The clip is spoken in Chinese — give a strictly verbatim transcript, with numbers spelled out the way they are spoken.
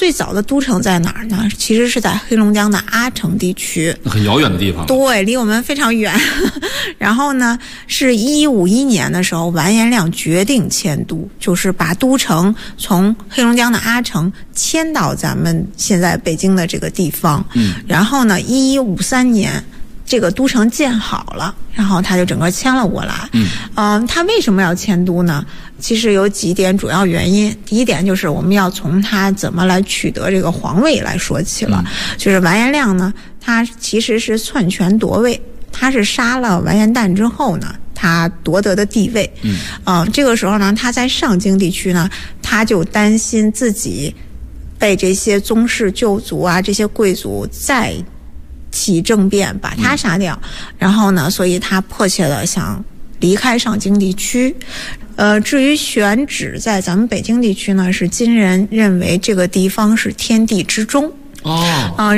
最早的都城在哪儿呢？其实是在黑龙江的阿城地区， 很遥远的地方。 对，离我们非常远。然后呢，是一五一年的时候，完颜亮决定迁都，就是把都城从黑龙江的阿城迁到咱们现在北京的这个地方。 嗯， 然后呢，一一五三年。这个都城建好了，然后他就整个迁了过来。 嗯， 呃，他为什么要迁都呢？其实有几点主要原因。第一点就是我们要从他怎么来取得这个皇位来说起了。嗯、就是完颜亮呢，他其实是篡权夺位，他是杀了完颜旦之后呢，他夺得的帝位。 嗯， 呃，这个时候呢，他在上京地区呢，他就担心自己被这些宗室旧族啊，这些贵族再起政变把他杀掉，嗯、然后呢，所以他迫切的想离开上京地区。呃，至于选址在咱们北京地区呢，是今人认为这个地方是天地之中。 哦， 啊、呃。